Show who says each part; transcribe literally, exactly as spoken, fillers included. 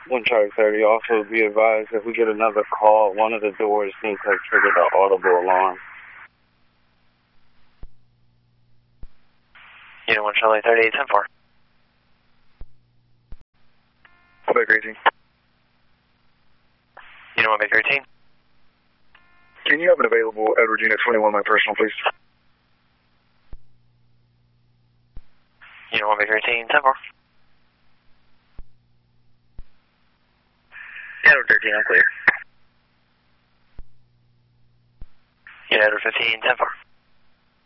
Speaker 1: one Charlie thirty, also be advised if we get another call, one of the doors needs to trigger the audible alarm.
Speaker 2: Unit one Charlie thirty, ten four.
Speaker 3: Baker eighteen.
Speaker 2: Unit one Baker eighteen.
Speaker 3: Can you have an available Edward Unit twenty-one, my personal, please?
Speaker 2: Unit one Baker eighteen, ten four.
Speaker 4: Edward thirteen, I'm clear.
Speaker 2: Unit Edward fifteen, ten four.